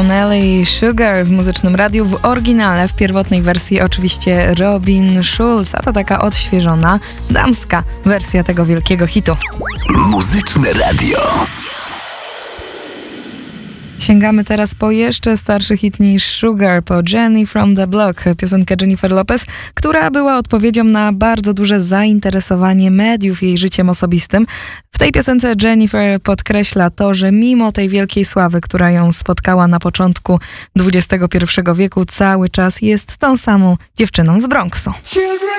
Nelly Sugar w Muzycznym Radiu w oryginale, w pierwotnej wersji oczywiście Robin Schulz, a to taka odświeżona, damska wersja tego wielkiego hitu. Muzyczne Radio. Sięgamy teraz po jeszcze starszy hit niż Sugar, po Jenny from the Block, piosenkę Jennifer Lopez, która była odpowiedzią na bardzo duże zainteresowanie mediów jej życiem osobistym. W tej piosence Jennifer podkreśla to, że mimo tej wielkiej sławy, która ją spotkała na początku XXI wieku, cały czas jest tą samą dziewczyną z Bronxu.